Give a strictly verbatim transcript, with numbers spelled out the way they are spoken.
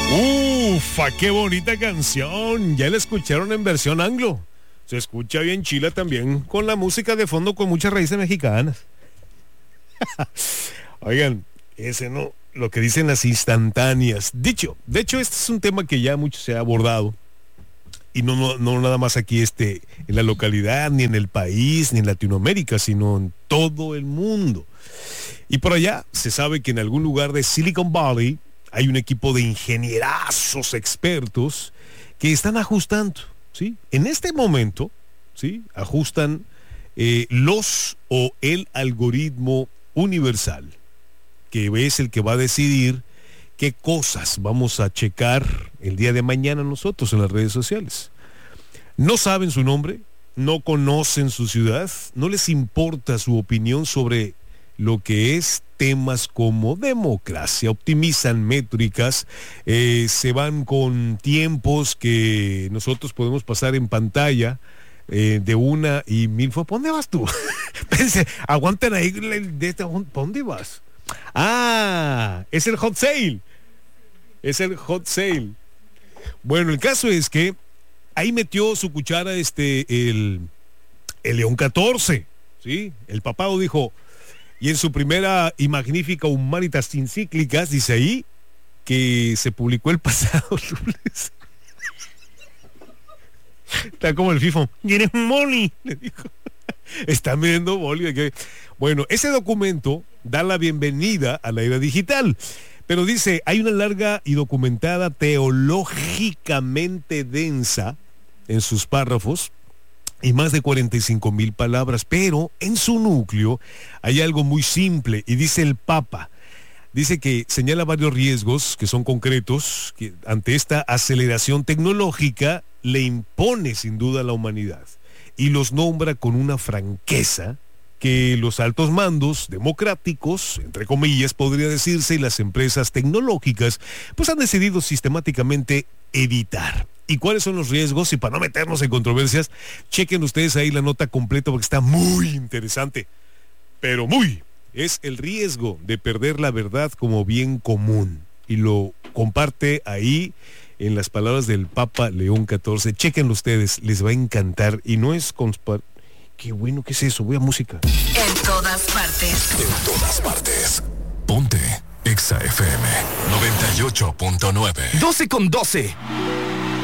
Ufa, qué bonita canción. Ya la escucharon en versión anglo. Se escucha bien chila también, con la música de fondo con muchas raíces mexicanas. Oigan, ese no, lo que dicen las instantáneas. Dicho, de hecho, este es un tema que ya mucho se ha abordado. Y no, no, no nada más aquí este, en la localidad, ni en el país, ni en Latinoamérica, sino en todo el mundo. Y por allá se sabe que en algún lugar de Silicon Valley hay un equipo de ingenierazos expertos que están ajustando, ¿sí? En este momento, ¿sí? Ajustan eh, los o el algoritmo universal, que es el que va a decidir qué cosas vamos a checar el día de mañana nosotros en las redes sociales. No saben su nombre, no conocen su ciudad, no les importa su opinión sobre lo que es temas como democracia, optimizan métricas, eh, se van con tiempos que nosotros podemos pasar en pantalla eh, de una y mil. ¿Para dónde vas tú? Pense, aguanten ahí, de esta, ¿para dónde vas? Ah, es el hot sale, es el hot sale. Bueno, el caso es que ahí metió su cuchara este, el, el León catorce, ¿sí? El papado dijo, y en su primera y magnífica Humanitas Encíclicas, dice ahí, que se publicó el pasado lunes. Está como el FIFO. ¿Tienes money? Le dijo. Está midiendo boli. Que... Bueno, ese documento da la bienvenida a la era digital. Pero dice, hay una larga y documentada teológicamente densa en sus párrafos, y más de cuarenta y cinco mil palabras, pero en su núcleo hay algo muy simple, y dice el Papa, dice que señala varios riesgos que son concretos, que ante esta aceleración tecnológica le impone sin duda a la humanidad, y los nombra con una franqueza que los altos mandos democráticos, entre comillas podría decirse, y las empresas tecnológicas, pues han decidido sistemáticamente evitar. ¿Y cuáles son los riesgos? Y para no meternos en controversias, chequen ustedes ahí la nota completa porque está muy interesante. Pero muy, es el riesgo de perder la verdad como bien común. Y lo comparte ahí en las palabras del Papa León catorce. Chequenlo ustedes, les va a encantar. Y no es conspar... Qué bueno, ¿qué es eso? Voy a música. En todas partes. En todas partes. Ponte Exa F M noventa y ocho punto nueve. doce con doce.